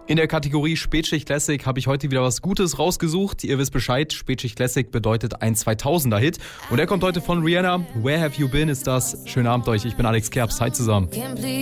In der Kategorie Spätschicht Classic habe ich heute wieder was Gutes rausgesucht. Ihr wisst Bescheid, Spätschicht Classic bedeutet ein 2000er-Hit. Und der kommt heute von Rihanna. Where Have You Been ist das. Schönen Abend euch, ich bin Alex Kerps. Hi zusammen.